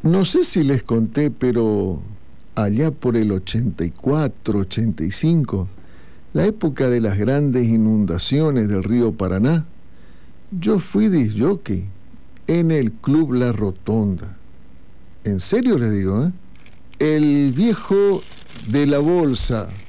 No sé si les conté, pero allá por el 84, 85, la época de las grandes inundaciones del río Paraná, yo fui disc-jockey en el Club La Rotonda. En serio les digo, ¿eh? El viejo de la bolsa,